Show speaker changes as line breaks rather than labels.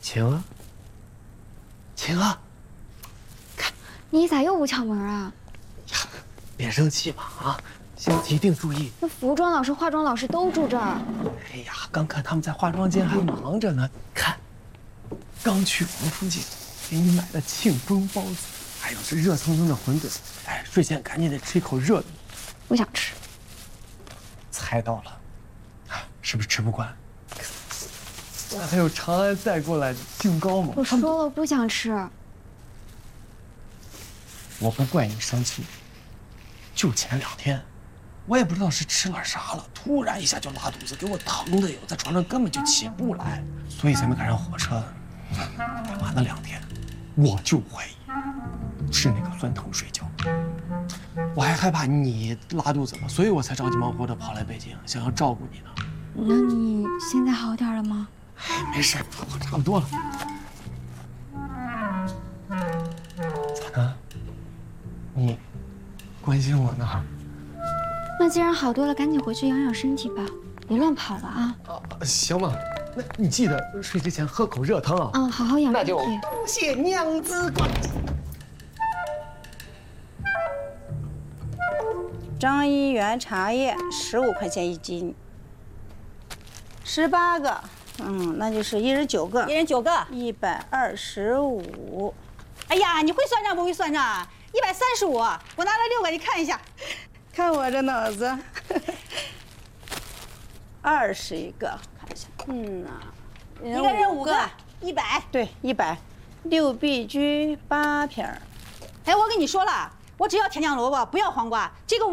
晴儿，晴儿，
你咋又不敲门啊？
呀，别生气嘛啊！下次一定注意。
那服装老师、化妆老师都住这儿。
哎呀，刚看他们在化妆间还忙着呢。看，刚去我们附近，给你买的庆丰包子，还有这热腾腾的馄饨。哎，睡前赶紧得吃一口热的。
不想吃。
猜到了，啊，是不是吃不惯？还有长安带过来的杏糕嘛。
我说了不想吃。
我不怪你生气，就前2天。我也不知道是吃了啥了，突然一下就拉肚子，给我疼的哟，在床上根本就起不来，所以才没赶上火车，晚了2天。我就怀疑是那个酸疼睡觉，我还害怕你拉肚子了，所以我才着急忙活的跑来北京，想要照顾你呢。
那你现在好点了吗？
哎，没事，我差不多了。咋的？你关心我呢？
那既然好多了，赶紧回去养养身体吧，别乱跑了啊！
行吧，那你记得睡之前喝口热汤啊。
好好养身体。
恭喜娘子关。
张一元茶叶15块钱1斤，18个，那就是1人9个，1人9个，125。哎呀，你会算账不会算账？135，我拿了6个，你看一下。看我这脑子，21个，看一下，一个人5个，100，对，100。6必居8瓶。哎，我跟你说了，我只要甜酱萝卜，不要黄瓜，这个。